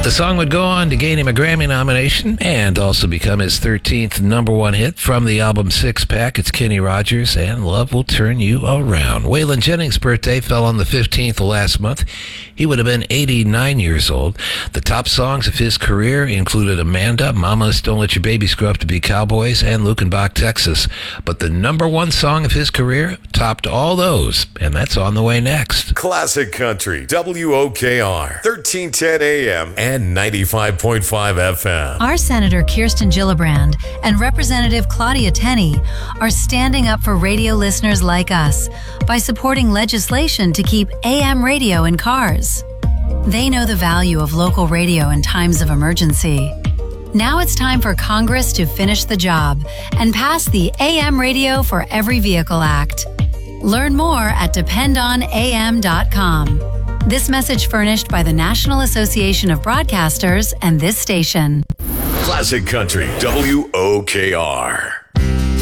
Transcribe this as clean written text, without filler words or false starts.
The song would go on to gain him a Grammy nomination and also become his 13th number one hit from the album Six Pack. It's Kenny Rogers and Love Will Turn You Around. Waylon Jennings' birthday fell on the 15th of last month. He would have been 89 years old. The top songs of his career included Amanda, Mamas Don't Let Your Babies Grow Up to Be Cowboys, and Lukenbach, Texas. But the number one song of his career topped all those, and that's on the way next. Classic Country, WOKR, 1310 AM and 95.5 FM. Our Senator Kirsten Gillibrand and Representative Claudia Tenney are standing up for radio listeners like us by supporting legislation to keep AM radio in cars. They know the value of local radio in times of emergency. Now it's time for Congress to finish the job and pass the AM Radio for Every Vehicle Act. Learn more at dependonam.com. This message furnished by the National Association of Broadcasters and this station. Classic Country, WOKR.